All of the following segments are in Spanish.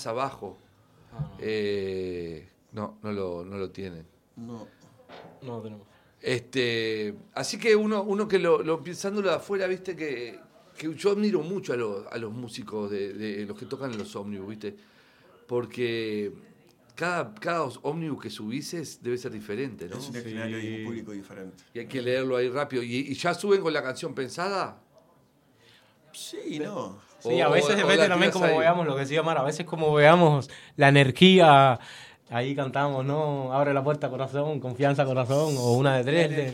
abajo. No lo tienen. No tenemos. Así que uno que lo pensándolo de afuera, viste, que yo admiro mucho a los músicos de los que tocan en los ómnibus, viste, porque cada ómnibus que subís debe ser diferente, ¿no? Es un escenario y un público diferente. Y hay que leerlo ahí rápido. ¿Y ya suben con la canción pensada? Sí, no. Sí, a veces depende también como veamos lo que decía Mar, a veces como veamos la energía, ahí cantamos, ¿no? Abre la puerta corazón, confianza corazón, o una de Dresden.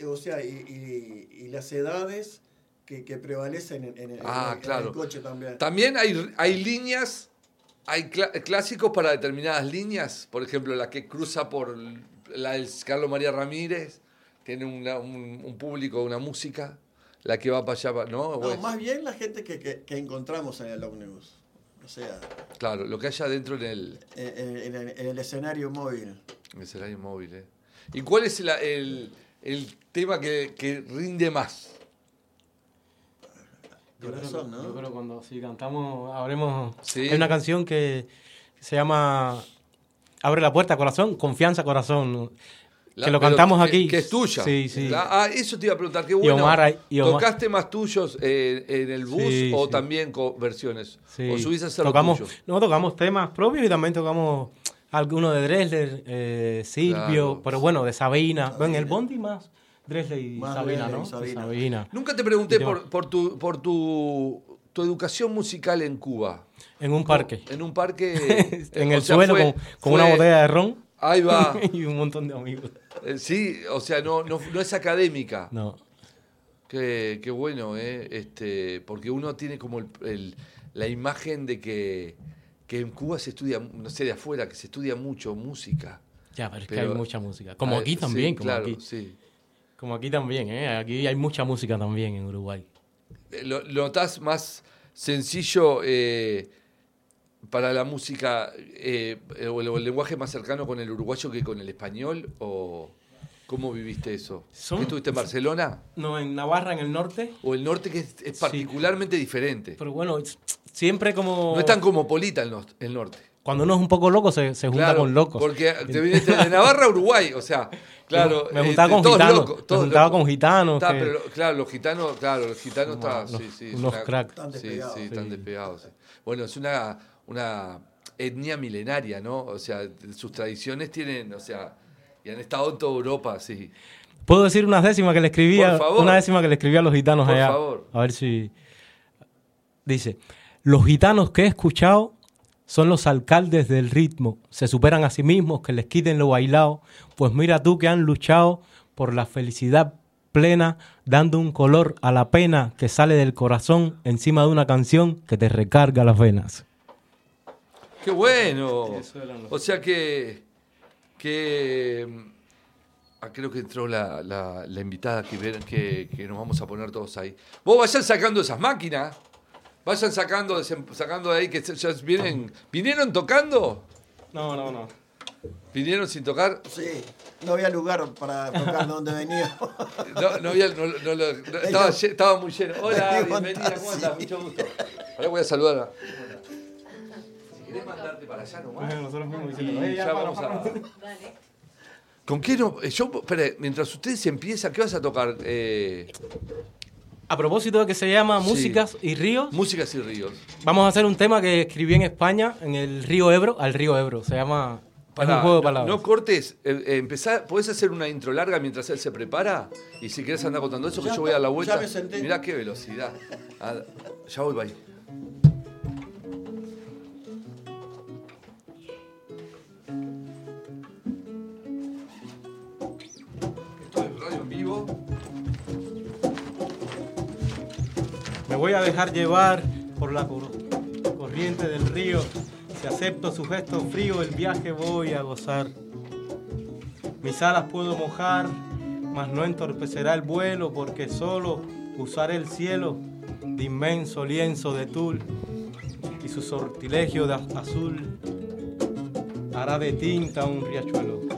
Y las edades que prevalecen en el coche también. También hay líneas, hay clásicos para determinadas líneas, por ejemplo, la que cruza por la del Carlos María Ramírez, tiene un público, una música. La que va para allá, ¿no? No, más bien la gente que encontramos en el ómnibus. O sea... Claro, lo que haya dentro en el escenario móvil. El escenario móvil, ¿eh? ¿Y cuál es el tema que rinde más? Corazón, ¿no? Yo creo que cuando cantamos, habremos... Sí. Hay una canción que se llama Abre la puerta, corazón, confianza, corazón. Que lo cantamos aquí. Que es tuya. Sí. Eso te iba a preguntar. Qué bueno. Y Omar. ¿Tocaste más tuyos en el bus o también con versiones? Sí. ¿O subís a hacer tocamos, lo tuyo? No, tocamos temas propios y también tocamos algunos de Dresler, Silvio, Claro. pero bueno, de Sabina. En el Bondi más Dresler y Más Sabina, Dresler ¿no? y Sabina. Sabina. Nunca te pregunté por tu educación musical en Cuba. En un parque. En un parque. En el suelo con una botella de ron. Ahí va. Y un montón de amigos. Sí, o sea, no es académica. No. Qué bueno, porque uno tiene como la imagen de que en Cuba se estudia, no sé, de afuera, que se estudia mucho música. Ya, pero es que hay mucha música. Como aquí también, sí, claro, sí. Como aquí también, ¿eh? Aquí hay mucha música también en Uruguay. ¿Lo notás más sencillo para la música o el lenguaje más cercano con el uruguayo que con el español? ¿O cómo viviste eso? ¿Qué estuviste en Barcelona? No, en Navarra, en el norte. ¿O el norte, que es particularmente diferente? Pero bueno, siempre como... No es tan cosmopolita el norte. Cuando uno es un poco loco, se junta con locos. Porque te viniste de Navarra a Uruguay, o sea, claro. Me juntaba con gitanos. Me juntaba con gitanos. Pero, claro, los gitanos están... Sí, unos cracks. Están despegados. Sí. Bueno, es una etnia milenaria, ¿no? O sea, sus tradiciones tienen, o sea, y han estado en toda Europa, sí. ¿Puedo decir una décima que le escribía? Por favor. Una décima que le escribía a los gitanos Por allá. favor. A ver si... Dice, los gitanos que he escuchado son los alcaldes del ritmo. Se superan a sí mismos, que les quiten lo bailado. Pues mira tú que han luchado por la felicidad plena, dando un color a la pena que sale del corazón encima de una canción que te recarga las venas. ¡Qué bueno! O sea que creo que entró la invitada que nos vamos a poner todos ahí. Vos vayan sacando esas máquinas. Vayan sacando de ahí que ya ¿vinieron tocando? No. ¿Vinieron sin tocar? Sí, no había lugar para tocar donde venía. Estaba muy lleno. Hola, bienvenida, ¿cómo estás? Mucho gusto. Ahora voy a saludar Si querés mandarte para allá nomás. Nosotros mismos Y ya vamos a... Dale. ¿Con qué no? Espera, mientras ustedes empiezan, ¿qué vas a tocar? A propósito de que se llama Músicas y Ríos. Músicas y Ríos. Vamos a hacer un tema que escribí en España, en el río Ebro, al río Ebro. Se llama... es un juego de palabras. No cortes. ¿Podés hacer una intro larga mientras él se prepara? Y si querés andar contando eso, que yo voy a dar la vuelta. Ya me senté. Mirá qué velocidad. Ya vuelvo ahí. Esto es radio en vivo. Me voy a dejar llevar por la corriente del río. Si acepto su gesto frío, el viaje voy a gozar. Mis alas puedo mojar, mas no entorpecerá el vuelo, porque solo usaré el cielo de inmenso lienzo de tul, y su sortilegio de azul hará de tinta un riachuelo.